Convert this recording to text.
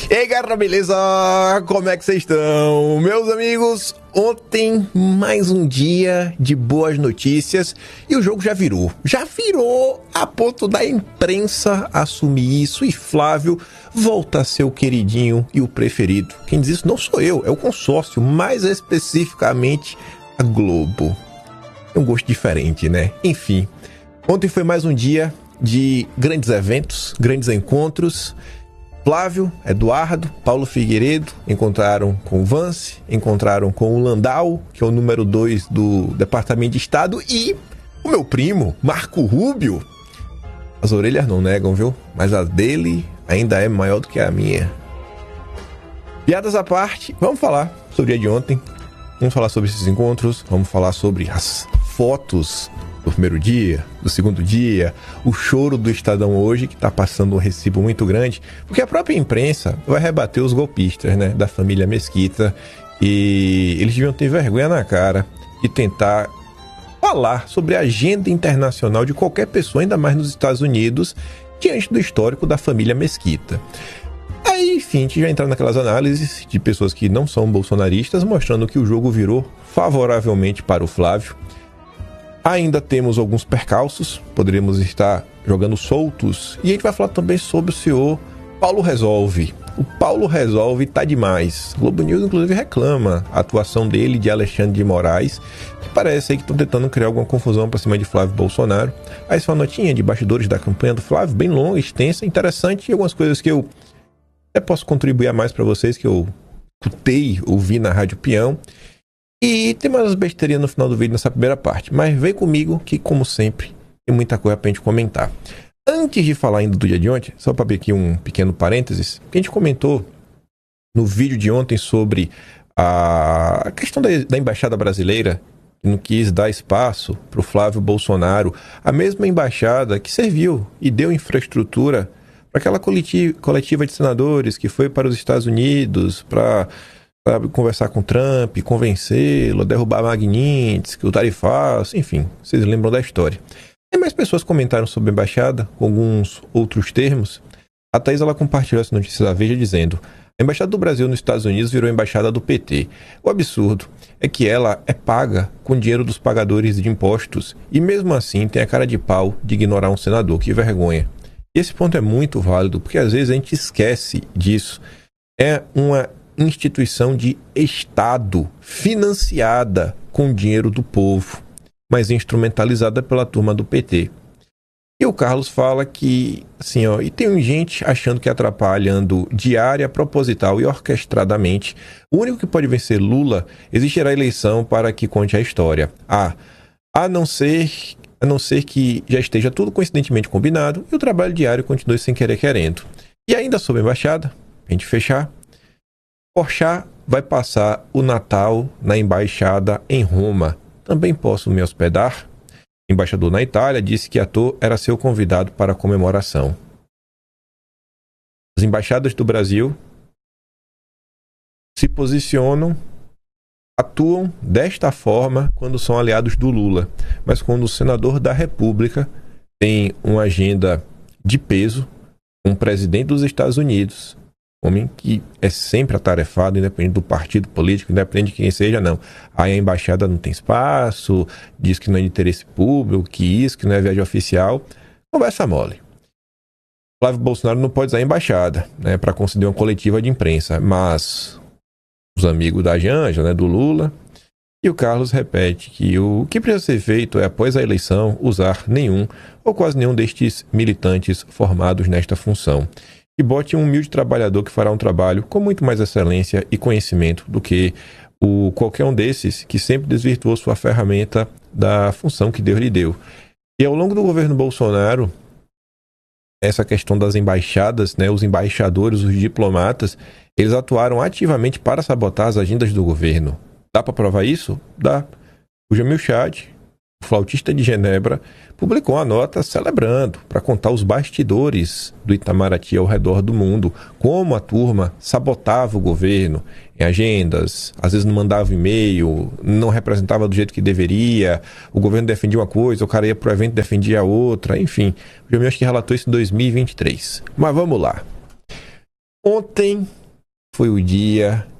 E aí, galera, beleza? Como é que vocês estão? Meus amigos, ontem mais um dia de boas notícias e o jogo já virou a ponto da imprensa assumir isso e Flávio volta a ser o queridinho e o preferido. Quem diz isso não sou eu, é o consórcio, mais especificamente a Globo. É um gosto diferente, né? Enfim, ontem foi mais um dia de grandes eventos, grandes encontros. Flávio, Eduardo, Paulo Figueiredo encontraram com o Vance, encontraram com o Landau, que é o número 2 do Departamento de Estado, e o meu primo, Marco Rubio. As orelhas não negam, viu? Mas a dele ainda é maior do que a minha. Piadas à parte, vamos falar sobre o dia de ontem, vamos falar sobre esses encontros, vamos falar sobre as fotos do primeiro dia, do segundo dia, o choro do Estadão hoje, que está passando um recibo muito grande, porque a própria imprensa vai rebater os golpistas, né, da família Mesquita, e eles deviam ter vergonha na cara de tentar falar sobre a agenda internacional de qualquer pessoa, ainda mais nos Estados Unidos, diante do histórico da família Mesquita. Aí, enfim, a gente já entra naquelas análises de pessoas que não são bolsonaristas, mostrando que o jogo virou favoravelmente para o Flávio. Ainda temos alguns percalços, poderíamos estar jogando soltos. E a gente vai falar também sobre o senhor Paulo Resolve. O Paulo Resolve tá demais. O Globo News, inclusive, reclama a atuação dele, de Alexandre de Moraes, que parece aí que estão tentando criar alguma confusão para cima de Flávio Bolsonaro. Aí só uma notinha de bastidores da campanha do Flávio, bem longa, extensa, interessante, e algumas coisas que eu até posso contribuir a mais para vocês, que eu escutei, ouvi na Rádio Peão. E tem mais umas besteirinhas no final do vídeo nessa primeira parte. Mas vem comigo que, como sempre, tem muita coisa pra gente comentar. Antes de falar ainda do dia de ontem, só para abrir aqui um pequeno parênteses, que a gente comentou no vídeo de ontem sobre a questão da Embaixada Brasileira, que não quis dar espaço para o Flávio Bolsonaro, a mesma embaixada que serviu e deu infraestrutura para aquela coletiva de senadores que foi para os Estados Unidos, para conversar com Trump, convencê-lo, derrubar Magnitsky, o tarifaço, enfim, vocês lembram da história. E mais pessoas comentaram sobre a embaixada, com alguns outros termos. A Thaís, ela compartilhou essa notícia da Veja dizendo: a embaixada do Brasil nos Estados Unidos virou a embaixada do PT. O absurdo é que ela é paga com dinheiro dos pagadores de impostos e mesmo assim tem a cara de pau de ignorar um senador. Que vergonha. E esse ponto é muito válido, porque às vezes a gente esquece disso. É uma instituição de Estado financiada com dinheiro do povo, mas instrumentalizada pela turma do PT. E o Carlos fala que, assim, ó, e tem gente achando que atrapalhando diária, proposital e orquestradamente, o único que pode vencer Lula, existirá eleição para que conte a história. A não ser que já esteja tudo coincidentemente combinado e o trabalho diário continue sem querer querendo. E ainda sobre a embaixada, a gente fechar, Porchat vai passar o Natal na embaixada em Roma. Também posso me hospedar? O embaixador na Itália disse que ator era seu convidado para a comemoração. As embaixadas do Brasil se posicionam, atuam desta forma quando são aliados do Lula. Mas quando o senador da República tem uma agenda de peso, um presidente dos Estados Unidos, homem que é sempre atarefado, independente do partido político, independente de quem seja, não. Aí a embaixada não tem espaço, diz que não é de interesse público, que não é viagem oficial. Conversa mole. Flávio Bolsonaro não pode usar a embaixada, né, para conceder uma coletiva de imprensa, mas os amigos da Janja, né, do Lula, e o Carlos repete que o que precisa ser feito é, após a eleição, usar nenhum ou quase nenhum destes militantes formados nesta função. E bote um humilde trabalhador que fará um trabalho com muito mais excelência e conhecimento do que qualquer um desses que sempre desvirtuou sua ferramenta da função que Deus lhe deu. E ao longo do governo Bolsonaro, essa questão das embaixadas, né, os embaixadores, os diplomatas, eles atuaram ativamente para sabotar as agendas do governo. Dá para provar isso? Dá. O Jamil Chad, o flautista de Genebra, publicou uma nota celebrando, para contar os bastidores do Itamaraty ao redor do mundo, como a turma sabotava o governo em agendas, às vezes não mandava e-mail, não representava do jeito que deveria, o governo defendia uma coisa, o cara ia para o evento e defendia a outra, enfim. O Jamil acho que relatou isso em 2023. Mas vamos lá. Ontem foi o dia